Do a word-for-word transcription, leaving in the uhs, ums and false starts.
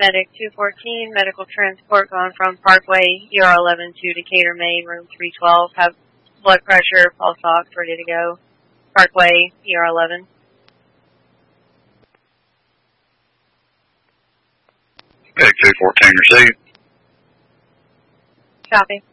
Medic two fourteen, medical transport going from Parkway, E R eleven to Decatur, Maine, room three twelve. Have blood pressure, pulse ox, ready to go. Parkway, E R eleven. Medic two fourteen received. Copy.